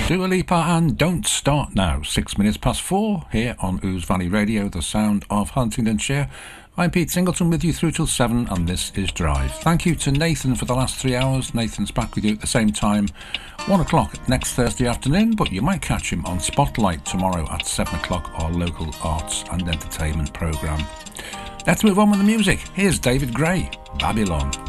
Dua Lipa and Don't Start Now, 6 minutes past 4, here on Ouse Valley Radio, the sound of Huntingdonshire. I'm Pete Singleton with you through till 7, and this is Drive. Thank you to Nathan for the last 3 hours. Nathan's back with you at the same time, 1 o'clock next Thursday afternoon, but you might catch him on Spotlight tomorrow at 7 o'clock, our local arts and entertainment programme. Let's move on with the music. Here's David Gray, Babylon.